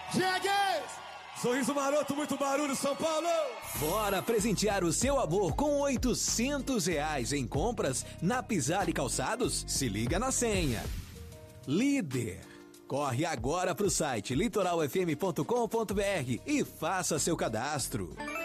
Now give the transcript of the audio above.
Diegues! Sorriso maroto, muito barulho, São Paulo! Bora presentear o seu amor com R$ 800 em compras na Pisale Calçados? Se liga na senha. Líder. Corre agora pro site litoralfm.com.br e faça seu cadastro.